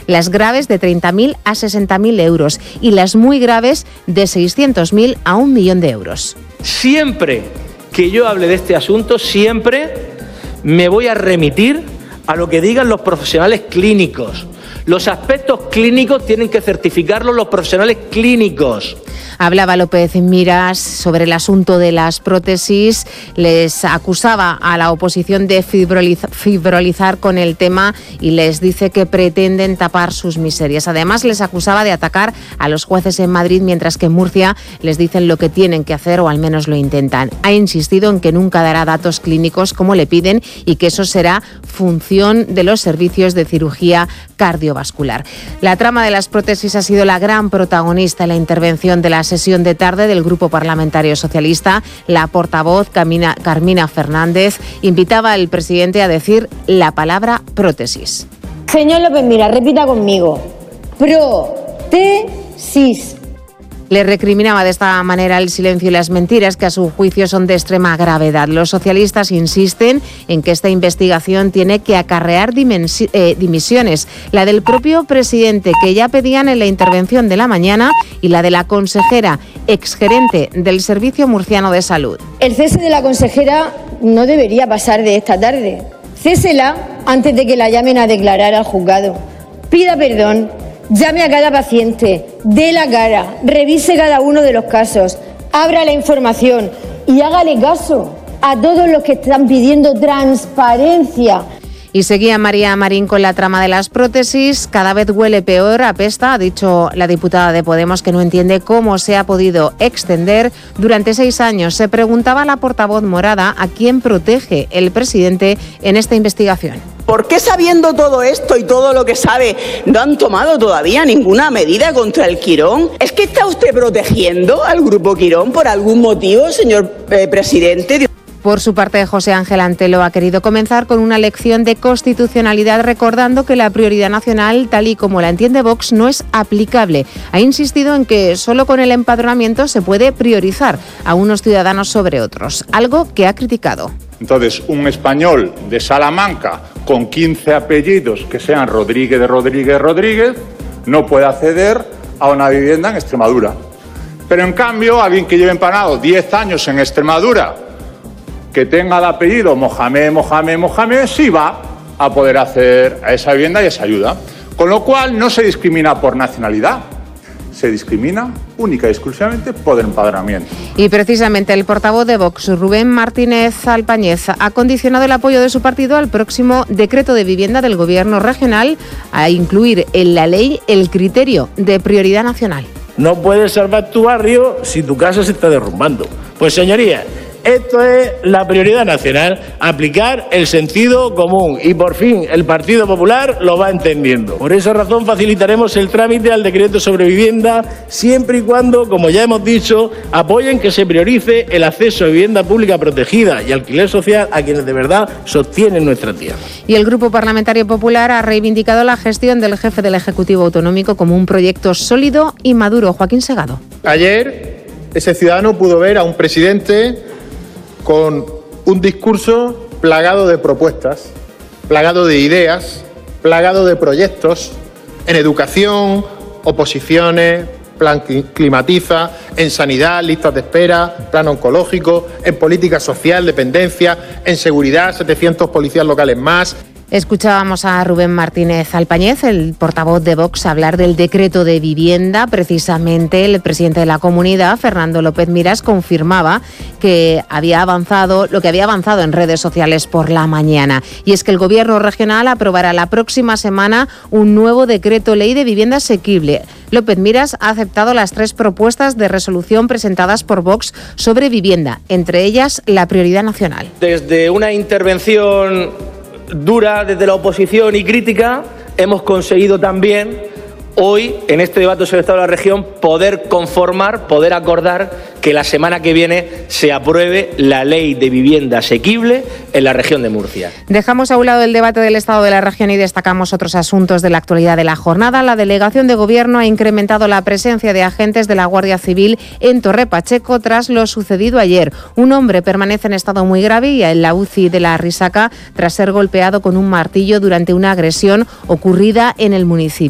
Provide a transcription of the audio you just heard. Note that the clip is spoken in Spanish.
las graves de 30.000 a 60.000 euros y las muy graves de 600.000 a 1 millón de euros. Siempre que yo hable de este asunto, siempre me voy a remitir a lo que digan los profesionales clínicos. Los aspectos clínicos tienen que certificarlos los profesionales clínicos. Hablaba López Miras sobre el asunto de las prótesis, les acusaba a la oposición de frivolizar con el tema y les dice que pretenden tapar sus miserias. Además, les acusaba de atacar a los jueces en Madrid, mientras que en Murcia les dicen lo que tienen que hacer o al menos lo intentan. Ha insistido en que nunca dará datos clínicos como le piden y que eso será función de los servicios de cirugía cardiovascular. La trama de las prótesis ha sido la gran protagonista en la intervención de la sesión de tarde del Grupo Parlamentario Socialista. La portavoz Carmina Fernández invitaba al presidente a decir la palabra prótesis. Señor López Miras, repita conmigo. Prótesis. Le recriminaba de esta manera el silencio y las mentiras, que a su juicio son de extrema gravedad. Los socialistas insisten en que esta investigación tiene que acarrear dimisiones, la del propio presidente, que ya pedían en la intervención de la mañana, y la de la consejera, exgerente del Servicio Murciano de Salud. El cese de la consejera no debería pasar de esta tarde. Césela antes de que la llamen a declarar al juzgado. Pida perdón. Llame a cada paciente, dé la cara, revise cada uno de los casos, abra la información y hágale caso a todos los que están pidiendo transparencia. Y seguía María Marín con la trama de las prótesis. Cada vez huele peor, apesta, ha dicho la diputada de Podemos, que no entiende cómo se ha podido extender durante 6 años. Se preguntaba la portavoz morada a quién protege el presidente en esta investigación. ¿Por qué, sabiendo todo esto y todo lo que sabe, no han tomado todavía ninguna medida contra el Quirón? ¿Es que está usted protegiendo al Grupo Quirón por algún motivo, señor presidente? Por su parte, José Ángel Antelo ha querido comenzar con una lección de constitucionalidad, recordando que la prioridad nacional, tal y como la entiende Vox, no es aplicable. Ha insistido en que solo con el empadronamiento se puede priorizar a unos ciudadanos sobre otros, algo que ha criticado. Entonces, un español de Salamanca con 15 apellidos que sean Rodríguez, no puede acceder a una vivienda en Extremadura. Pero en cambio, alguien que lleve empanado 10 años en Extremadura, que tenga el apellido Mohamed, sí va a poder acceder a esa vivienda y esa ayuda. Con lo cual no se discrimina por nacionalidad, se discrimina única y exclusivamente por el empadronamiento. Y precisamente el portavoz de Vox, Rubén Martínez Alpañez, ha condicionado el apoyo de su partido al próximo decreto de vivienda del Gobierno regional a incluir en la ley el criterio de prioridad nacional. No puedes salvar tu barrio si tu casa se está derrumbando. Pues señorías, esto es la prioridad nacional, aplicar el sentido común, y por fin el Partido Popular lo va entendiendo. Por esa razón facilitaremos el trámite al decreto sobre vivienda, siempre y cuando, como ya hemos dicho, apoyen que se priorice el acceso a vivienda pública protegida y alquiler social a quienes de verdad sostienen nuestra tierra. Y el Grupo Parlamentario Popular ha reivindicado la gestión del jefe del Ejecutivo Autonómico como un proyecto sólido y maduro. Joaquín Segado. Ayer ese ciudadano pudo ver a un presidente con un discurso plagado de propuestas, plagado de ideas, plagado de proyectos en educación, oposiciones, plan climatiza, en sanidad, listas de espera, plan oncológico, en política social, dependencia, en seguridad, 700 policías locales más. Escuchábamos a Rubén Martínez Alpañez, el portavoz de Vox, hablar del decreto de vivienda. Precisamente el presidente de la comunidad, Fernando López Miras, confirmaba que había avanzado lo que había avanzado en redes sociales por la mañana. Y es que el Gobierno regional aprobará la próxima semana un nuevo decreto ley de vivienda asequible. López Miras ha aceptado las 3 propuestas de resolución presentadas por Vox sobre vivienda, entre ellas la prioridad nacional. Desde una intervención dura desde la oposición y crítica, hemos conseguido también hoy, en este debate sobre el Estado de la región, poder conformar, poder acordar que la semana que viene se apruebe la ley de vivienda asequible en la región de Murcia. Dejamos a un lado el debate del Estado de la región y destacamos otros asuntos de la actualidad de la jornada. La delegación de Gobierno ha incrementado la presencia de agentes de la Guardia Civil en Torre Pacheco tras lo sucedido ayer. Un hombre permanece en estado muy grave y en la UCI de la Risaca tras ser golpeado con un martillo durante una agresión ocurrida en el municipio.